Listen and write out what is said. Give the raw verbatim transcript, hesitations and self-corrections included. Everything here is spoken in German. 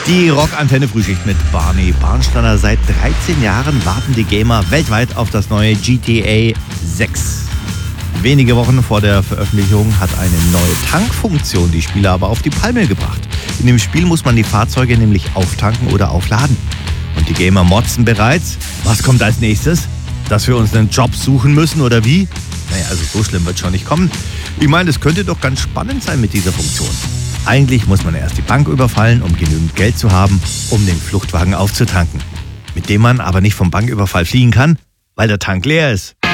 Die Rockantenne Frühschicht mit Barney Barnsteiner. Seit dreizehn Jahren warten die Gamer weltweit auf das neue G T A sechs. Wenige Wochen vor der Veröffentlichung hat eine neue Tankfunktion die Spieler aber auf die Palme gebracht. In dem Spiel muss man die Fahrzeuge nämlich auftanken oder aufladen. Und die Gamer motzen bereits. Was kommt als nächstes? Dass wir uns einen Job suchen müssen oder wie? Naja, also so schlimm wird schon nicht kommen. Ich meine, es könnte doch ganz spannend sein mit dieser Funktion. Eigentlich muss man erst die Bank überfallen, um genügend Geld zu haben, um den Fluchtwagen aufzutanken. Mit dem man aber nicht vom Banküberfall fliehen kann, weil der Tank leer ist.